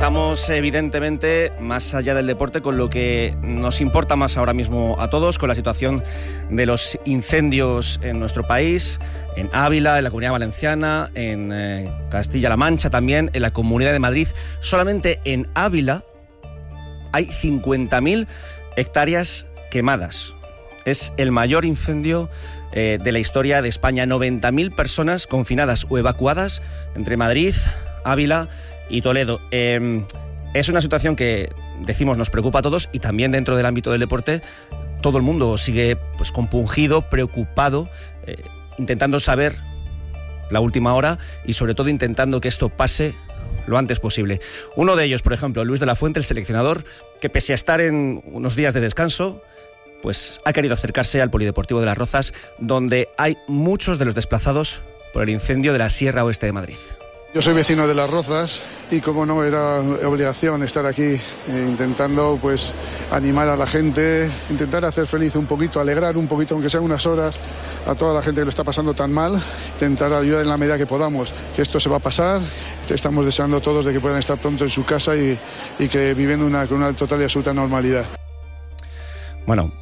Comenzamos, evidentemente, más allá del deporte, con lo que nos importa más ahora mismo a todos, con la situación de los incendios en nuestro país, en Ávila, en la Comunidad Valenciana, en Castilla-La Mancha también, en la Comunidad de Madrid. Solamente en Ávila hay 50.000 hectáreas quemadas. Es el mayor incendio de la historia de España. 90.000 personas confinadas o evacuadas entre Madrid, Ávila y Toledo. Es una situación que, decimos, nos preocupa a todos, y también dentro del ámbito del deporte todo el mundo sigue pues compungido, preocupado, intentando saber la última hora y sobre todo intentando que esto pase lo antes posible. Uno de ellos, por ejemplo, Luis de la Fuente, el seleccionador, que pese a estar en unos días de descanso, pues ha querido acercarse al Polideportivo de Las Rozas, donde hay muchos de los desplazados por el incendio de la Sierra Oeste de Madrid. Yo soy vecino de Las Rozas y, como no, era obligación estar aquí intentando pues animar a la gente, intentar hacer feliz un poquito, alegrar un poquito, aunque sean unas horas, a toda la gente que lo está pasando tan mal, intentar ayudar en la medida que podamos, que esto se va a pasar. Estamos deseando todos de que puedan estar pronto en su casa y que viven con una total y absoluta normalidad. Bueno,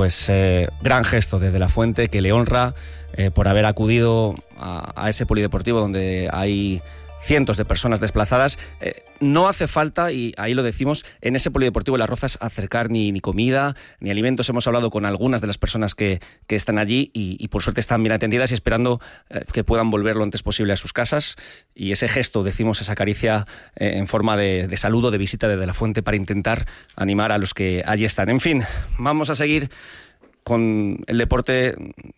gran gesto desde La Fuente, que le honra por haber acudido a ese polideportivo donde hay cientos de personas desplazadas. No hace falta, y ahí lo decimos, en ese polideportivo de Las Rozas acercar ni comida, ni alimentos. Hemos hablado con algunas de las personas que están allí y por suerte están bien atendidas y esperando que puedan volver lo antes posible a sus casas. Y ese gesto, decimos, esa caricia en forma de saludo, de visita desde La Fuente, para intentar animar a los que allí están. En fin, vamos a seguir con el deporte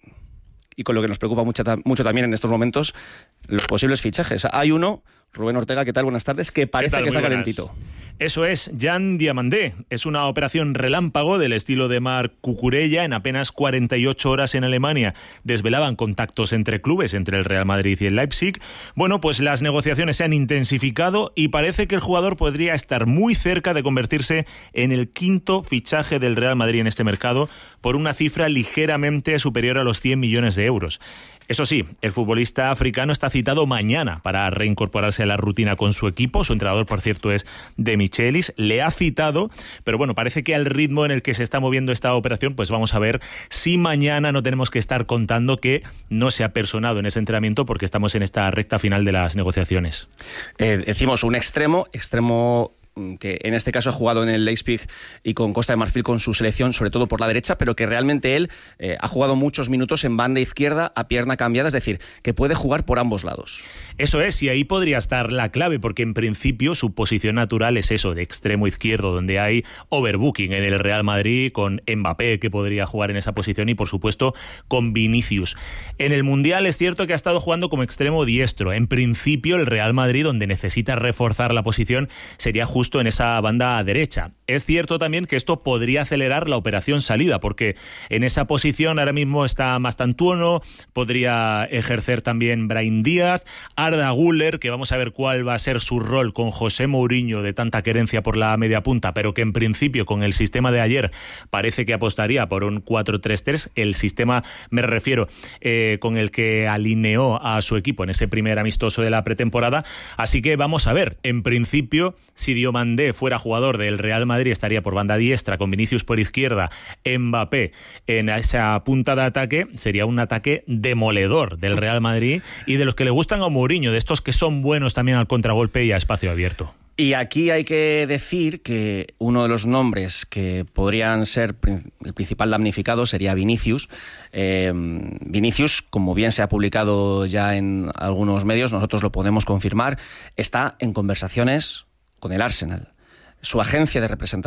y con lo que nos preocupa mucho también en estos momentos, los posibles fichajes. Hay uno, Rubén Ortega, ¿qué tal? Buenas tardes, que parece que está calentito. Eso es, Jan Diamandé. Es una operación relámpago del estilo de Marc Cucurella. En apenas 48 horas en Alemania desvelaban contactos entre clubes, entre el Real Madrid y el Leipzig. Bueno, pues las negociaciones se han intensificado y parece que el jugador podría estar muy cerca de convertirse en el quinto fichaje del Real Madrid en este mercado, por una cifra ligeramente superior a los 100 millones de euros. Eso sí, el futbolista africano está citado mañana para reincorporarse a la rutina con su equipo. Su entrenador, por cierto, es De Michelis. Le ha citado, pero bueno, parece que al ritmo en el que se está moviendo esta operación, pues vamos a ver si mañana no tenemos que estar contando que no se ha personado en ese entrenamiento, porque estamos en esta recta final de las negociaciones. Decimos un extremo que en este caso ha jugado en el Leipzig y con Costa de Marfil con su selección, sobre todo por la derecha, pero que realmente él ha jugado muchos minutos en banda izquierda a pierna cambiada, es decir, que puede jugar por ambos lados. Eso es, y ahí podría estar la clave, porque en principio su posición natural es eso, de extremo izquierdo, donde hay overbooking en el Real Madrid, con Mbappé, que podría jugar en esa posición, y por supuesto con Vinicius. En el Mundial es cierto que ha estado jugando como extremo diestro. En principio el Real Madrid, donde necesita reforzar la posición, sería justo en esa banda derecha. Es cierto también que esto podría acelerar la operación salida, porque en esa posición ahora mismo está Mastantuono, podría ejercer también Brahim Díaz, Arda Güler, que vamos a ver cuál va a ser su rol con José Mourinho, de tanta querencia por la media punta, pero que en principio con el sistema de ayer parece que apostaría por un 4-3-3, el sistema, me refiero, con el que alineó a su equipo en ese primer amistoso de la pretemporada. Así que vamos a ver, en principio, si Diomandé fuera jugador del Real Madrid, estaría por banda diestra, con Vinicius por izquierda, Mbappé en esa punta de ataque. Sería un ataque demoledor del Real Madrid y de los que le gustan a Mourinho, de estos que son buenos también al contragolpe y a espacio abierto. Y aquí hay que decir que uno de los nombres que podrían ser el principal damnificado sería Vinicius. Vinicius, como bien se ha publicado ya en algunos medios, nosotros lo podemos confirmar, está en conversaciones con el Arsenal. Su agencia de representación